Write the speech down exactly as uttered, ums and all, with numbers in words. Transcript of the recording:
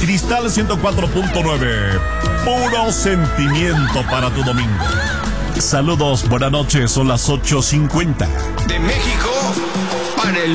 Cristal ciento cuatro punto nueve. Puro sentimiento para tu domingo. Saludos, buenas noches, son las ocho cincuenta. De México para el